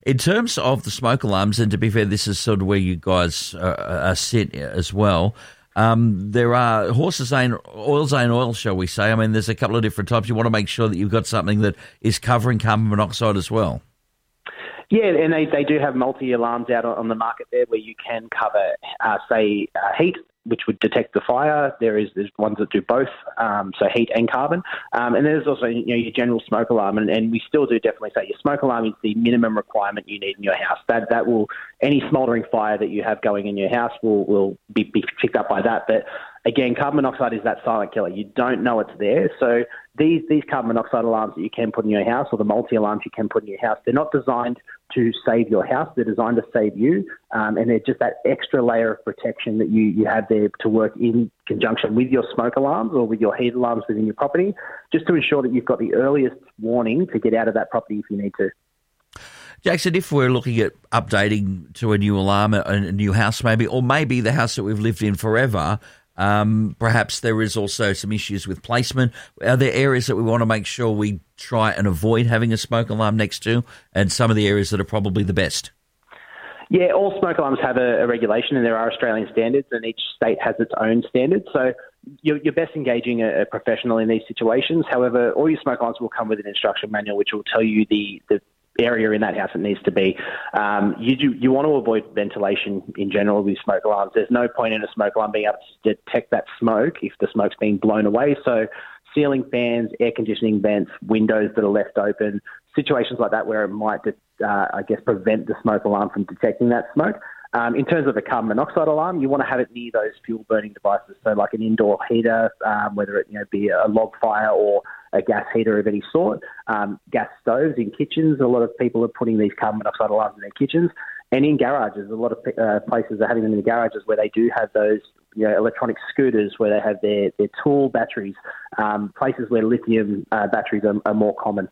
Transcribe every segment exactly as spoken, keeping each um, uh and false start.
In terms of the smoke alarms, and to be fair, this is sort of where you guys uh, are sit as well. Um, there are Horsesane, Oilzane oil, shall we say. I mean, there's a couple of different types. You want to make sure that you've got something that is covering carbon monoxide as well. Yeah, and they, they do have multi-alarms out on the market there where you can cover, uh, say, uh, heat, which would detect the fire. There is there's ones that do both, um, so heat and carbon. Um, and there's also you know your general smoke alarm, and, and we still do definitely say your smoke alarm is the minimum requirement you need in your house. That that will any smouldering fire that you have going in your house will will be, be picked up by that. But again, carbon monoxide is that silent killer. You don't know it's there. So these these carbon monoxide alarms that you can put in your house, or the multi-alarms you can put in your house, they're not designed to save your house. They're designed to save you, um, and they're just that extra layer of protection that you, you have there to work in conjunction with your smoke alarms or with your heat alarms within your property, just to ensure that you've got the earliest warning to get out of that property if you need to. Jackson, if we're looking at updating to a new alarm, a, a new house maybe, or maybe the house that we've lived in forever, Um, perhaps there is also some issues with placement. Are there areas that we want to make sure we try and avoid having a smoke alarm next to, and some of the areas that are probably the best? Yeah, all smoke alarms have a, a regulation, and there are Australian standards, and each state has its own standards. So you're, you're best engaging a, a professional in these situations. However, all your smoke alarms will come with an instruction manual, which will tell you the, the area in that house it needs to be. Um, you do, you want to avoid ventilation in general with smoke alarms. There's no point in a smoke alarm being able to detect that smoke if the smoke's being blown away. So ceiling fans, air conditioning vents, windows that are left open, situations like that where it might, uh, I guess, prevent the smoke alarm from detecting that smoke. Um, in terms of a carbon monoxide alarm, you want to have it near those fuel burning devices, so like an indoor heater, um, whether it you know be a log fire or a gas heater of any sort, um, gas stoves in kitchens. A lot of people are putting these carbon monoxide alarms in their kitchens, and in garages. A lot of uh, places are having them in the garages where they do have those you know, electronic scooters where they have their, their tool batteries, um, places where lithium uh, batteries are, are more common.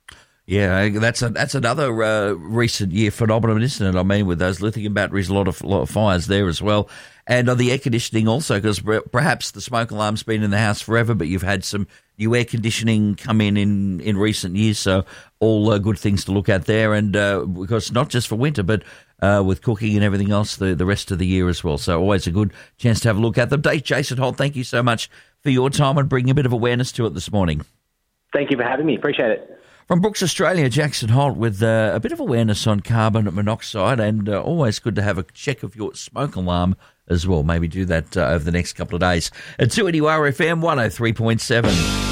Yeah, that's a, that's another uh, recent year phenomenon, isn't it? I mean, with those lithium batteries, a lot of lot of fires there as well. And on the air conditioning also, because perhaps the smoke alarm's been in the house forever, but you've had some new air conditioning come in in, in recent years. So all uh, good things to look at there. And uh, because not just for winter, but uh, with cooking and everything else the, the rest of the year as well. So always a good chance to have a look at them. Dave Jason Holt, thank you so much for your time and bringing a bit of awareness to it this morning. Thank you for having me. Appreciate it. From Brooks Australia, Jackson Holt with uh, a bit of awareness on carbon monoxide, and uh, always good to have a check of your smoke alarm as well. Maybe do that uh, over the next couple of days. At two N U R F M one oh three point seven.